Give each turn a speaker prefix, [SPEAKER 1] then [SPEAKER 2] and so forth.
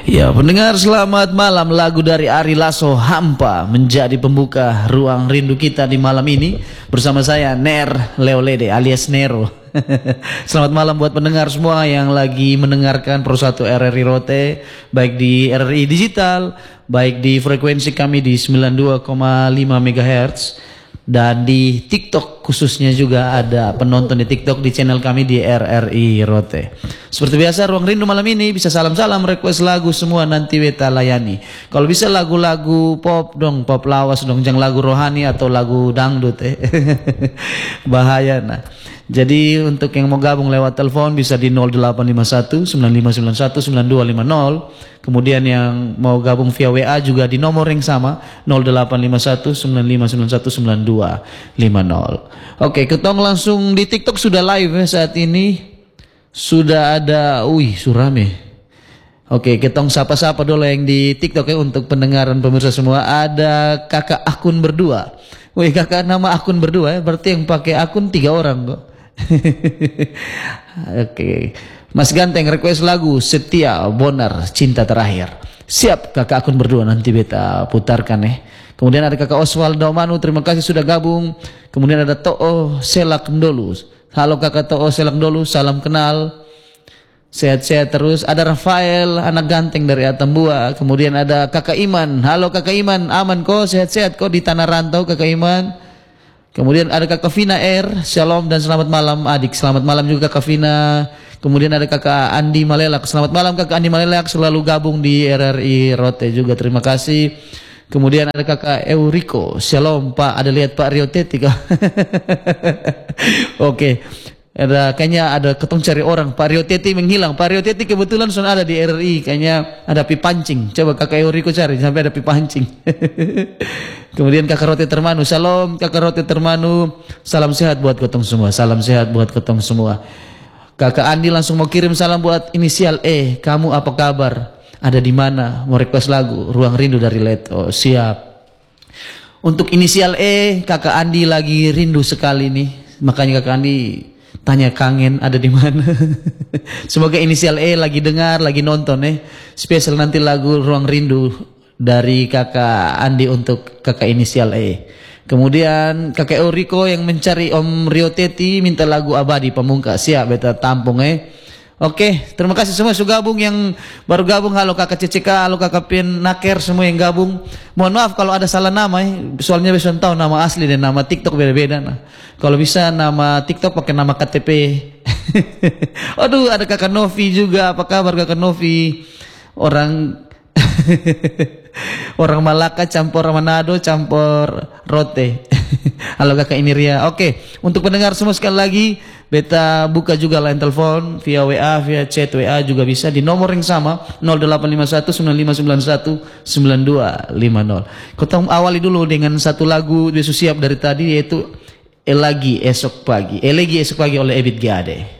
[SPEAKER 1] Ya, pendengar selamat malam. Lagu dari Ari Lasso, Hampa, menjadi pembuka ruang rindu kita di malam ini bersama saya Ner Leolede alias Nero. Selamat malam buat pendengar semua yang lagi mendengarkan Pro 1 RRI Rote, baik di RRI Digital, baik di frekuensi kami di 92,5 MHz, dan di TikTok khususnya juga ada penonton di TikTok di channel kami di RRI Rote. Seperti biasa ruang rindu malam ini bisa salam-salam, request lagu semua nanti beta layani. Kalau bisa lagu-lagu pop dong, pop lawas dong, jangan lagu rohani atau lagu dangdut bahaya nah. Jadi untuk yang mau gabung lewat telepon bisa di 0851 9591 9250. Kemudian yang mau gabung via WA juga di nomor yang sama 0851 9591 9250. Oke, ketong langsung di TikTok sudah live saat ini. Sudah ada, surame. Oke, ketong sapa-sapa dulu yang di TikTok untuk pendengaran pemirsa semua. Ada kakak akun berdua. Kakak nama akun berdua berarti yang pakai akun 3 orang kok. Oke. Mas Ganteng request lagu Setia Bonar Cinta Terakhir. Siap kakak akun berdua, nanti beta putarkan Kemudian ada kakak Oswaldo Manu, terima kasih sudah gabung. Kemudian ada To'o Selak Ndolu. Halo kakak To'o Selak Ndolu, salam kenal. Sehat-sehat terus. Ada Rafael anak ganteng dari Atambua. Kemudian ada kakak Iman. Halo kakak Iman, aman kok, sehat-sehat kok di tanah rantau kakak Iman. Kemudian ada kakak Vina R, shalom dan selamat malam adik. Selamat malam juga kakak Vina. Kemudian ada kakak Andi Malelak, selamat malam kakak Andi Malelak, selalu gabung di RRI Rote juga, terima kasih. Kemudian ada kakak Euriko, shalom pak, ada lihat pak Rio Teti kah? Oke. Kayaknya ada ketong cari orang, Pak Rio Teti menghilang. Pak Rio Teti kebetulan sudah ada di RRI, kayaknya ada pipancing. Coba kakak Euriko cari sampai ada pipancing. Kemudian kakak Rote Termanu, shalom kakak Rote Termanu, salam sehat buat ketong semua, salam sehat buat ketong semua. Kakak Andi langsung mau kirim salam buat inisial E, kamu apa kabar? Ada di mana? Mau request lagu Ruang Rindu dari Leto. Siap. Untuk inisial E, kakak Andi lagi rindu sekali nih, makanya kakak Andi tanya kangen ada di mana. Semoga inisial E lagi dengar, lagi nonton Spesial nanti lagu Ruang Rindu dari kakak Andi untuk kakak inisial E. Kemudian kakak Euriko yang mencari Om Rio Teti minta lagu Abadi Pamungkas. Siap beta tampung Oke, terima kasih semua sudah gabung. Yang baru gabung, halo kakak CCK, halo kakak Pin Naker, semua yang gabung. Mohon maaf kalau ada salah nama soalnya bisa tahu nama asli dan nama TikTok beda-beda Kalau bisa nama TikTok pakai nama KTP. Aduh, ada kakak Novi juga. Apa kabar kakak Novi? Orang orang Malaka campur Manado campur Rote. Halo kakak Iniria. Oke, untuk pendengar semua sekali lagi beta buka juga line telepon via WA, via chat WA juga bisa di nomor yang sama 0851 9591 9250. Kita awali dulu dengan satu lagu sudah siap dari tadi, yaitu Elagi Esok Pagi. Elegi Esok Pagi oleh Ebit Gade.